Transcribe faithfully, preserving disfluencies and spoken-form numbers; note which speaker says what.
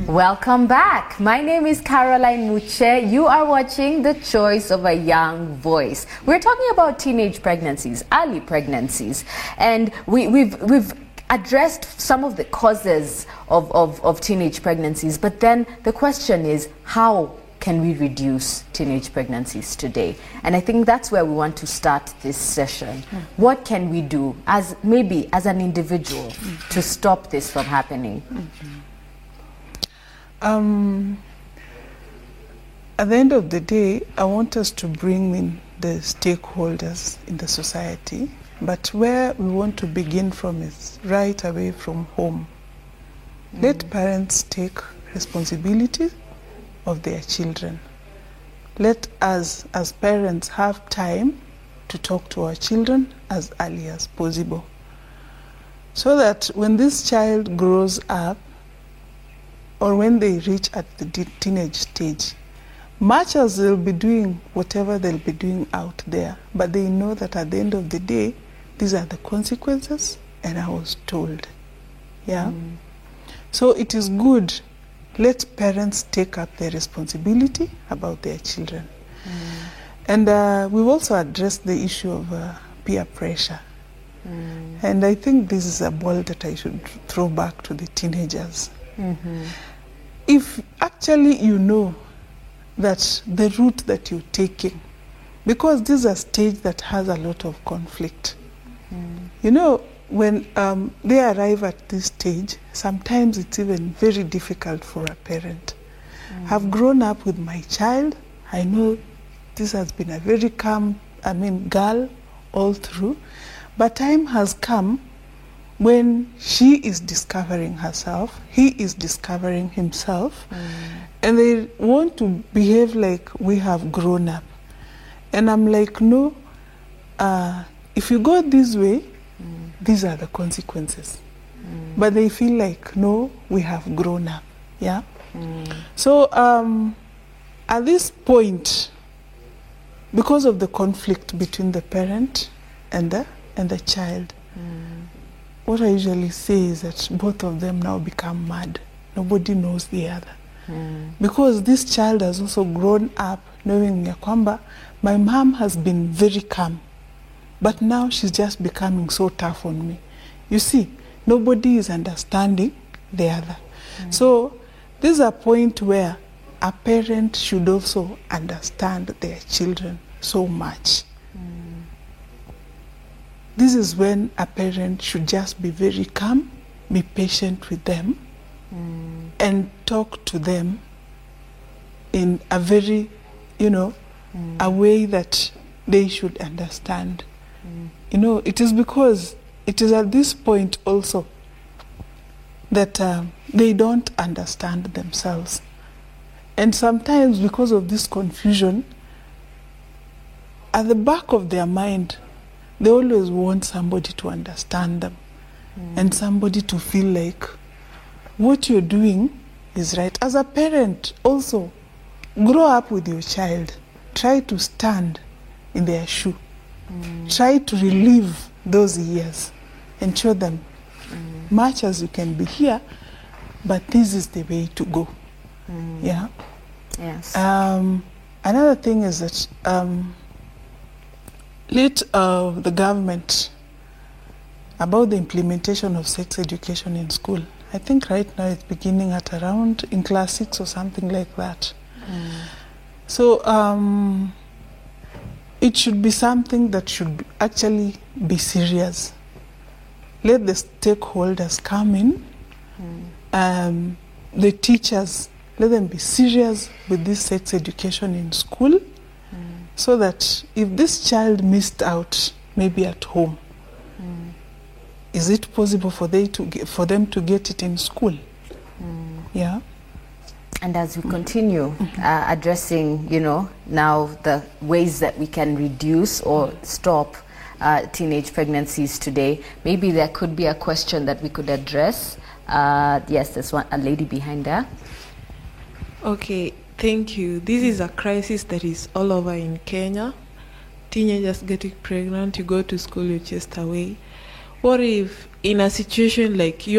Speaker 1: Welcome back. My name is Caroline Muche. You are watching The Choice of a Young Voice. We're talking about teenage pregnancies, early pregnancies, and we, we've we've addressed some of the causes of, of, of teenage pregnancies, but then the question is, how can we reduce teenage pregnancies today? And I think that's where we want to start this session. Mm. What can we do as maybe as an individual mm. to stop this from happening?
Speaker 2: Mm-hmm. Um, at the end of the day, I want us to bring in the stakeholders in the society, but where we want to begin from is right away from home. Mm. Let parents take responsibility of their children. Let us as parents have time to talk to our children as early as possible, so that when this child grows up, or when they reach at the teenage stage, much as they'll be doing whatever they'll be doing out there, but they know that at the end of the day, these are the consequences, and I was told. Yeah? Mm. So it is good, let parents take up their responsibility about their children. Mm. And uh, we've also addressed the issue of uh, peer pressure. Mm. And I think this is a ball that I should throw back to the teenagers. Mm-hmm. If actually you know that the route that you're taking, because this is a stage that has a lot of conflict. Mm. You know, when um, they arrive at this stage, sometimes it's even very difficult for a parent. Mm. I've grown up with my child. I know this has been a very calm, I mean, girl all through, but time has come when she is discovering herself, he is discovering himself, mm. and they want to behave like we have grown up. And I'm like, no, uh, if you go this way, mm. these are the consequences. Mm. But they feel like, no, we have grown up, yeah? Mm. So um, at this point, because of the conflict between the parent and the, and the child, mm. what I usually say is that both of them now become mad. Nobody knows the other. Mm. Because this child has also grown up knowing ya kwamba, my mom has been very calm, but now she's just becoming so tough on me. You see, nobody is understanding the other. Mm. So this is a point where a parent should also understand their children so much. This is when a parent should just be very calm, be patient with them, mm. and talk to them in a very, you know, mm. a way that they should understand. Mm. You know, it is because it is at this point also that uh, they don't understand themselves. And sometimes because of this confusion, at the back of their mind, they always want somebody to understand them, mm. and somebody to feel like what you're doing is right. As a parent, also, grow up with your child. Try to stand in their shoe. Mm. Try to relive those years and show them, mm. much as you can be here, but this is the way to go. Mm. Yeah?
Speaker 1: Yes.
Speaker 2: Um, another thing is that um, let uh, the government about the implementation of sex education in school. I think right now it's beginning at around in class six or something like that. Mm. So um, it should be something that should actually be serious. Let the stakeholders come in, mm. um, the teachers, let them be serious with this sex education in school, so that if this child missed out, maybe at home, mm. is it possible for they to get, for them to get it in school? Mm. Yeah.
Speaker 1: And as we continue mm-hmm. uh, addressing, you know, now the ways that we can reduce or stop uh, teenage pregnancies today, maybe there could be a question that we could address. Uh, yes, there's one, a lady behind there.
Speaker 3: Okay. Thank you. This is a crisis that is all over in Kenya. Teenagers getting pregnant, you go to school, you're chased away. What if in a situation like you